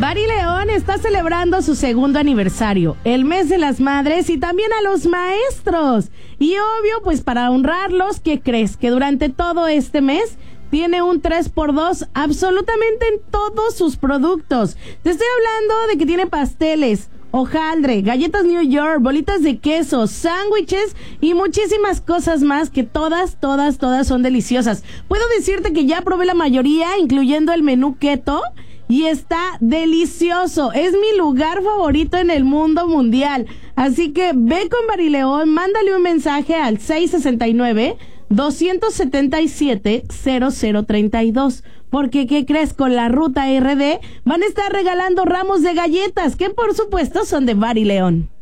Barileón está celebrando su segundo aniversario, el mes de las madres y también a los maestros. Y obvio, pues para honrarlos, ¿qué crees? Que durante todo este mes tiene un 3x2 absolutamente en todos sus productos. Te estoy hablando de que tiene pasteles, hojaldre, galletas New York, bolitas de queso, sándwiches y muchísimas cosas más que todas son deliciosas. Puedo decirte que ya probé la mayoría, incluyendo el menú keto, y está delicioso. Es mi lugar favorito en el mundo mundial. Así que ve con Barileón, mándale un mensaje al 669-277-0032. Porque, ¿qué crees? Con la ruta RD van a estar regalando ramos de galletas, que por supuesto son de Barileón.